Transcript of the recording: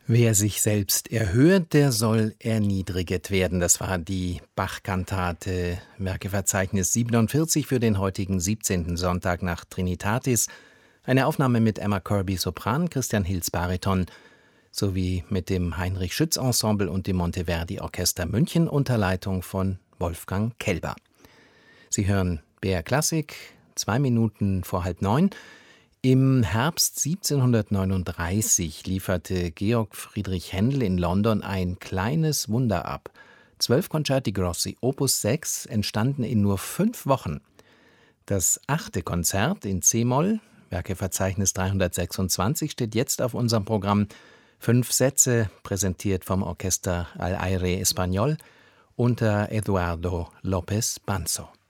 Wer sich selbst erhöht, der soll erniedriget werden. Das war die Bach-Kantate, Werkeverzeichnis 47 für den heutigen 17. Sonntag nach Trinitatis. Eine Aufnahme mit Emma Kirby Sopran, Christian Hils Bariton sowie mit dem Heinrich Schütz Ensemble und dem Monteverdi Orchester München unter Leitung von Wolfgang Kelber. Sie hören BR Klassik, 2 Minuten vor 8:30. Im Herbst 1739 lieferte Georg Friedrich Händel in London ein kleines Wunder ab. 12 Concerti Grossi, Opus 6, entstanden in nur 5 Wochen. Das 8. Konzert in C-Moll, Werkeverzeichnis 326, steht jetzt auf unserem Programm. 5 Sätze, präsentiert vom Orchester Al Aire Español unter Eduardo López Banzo.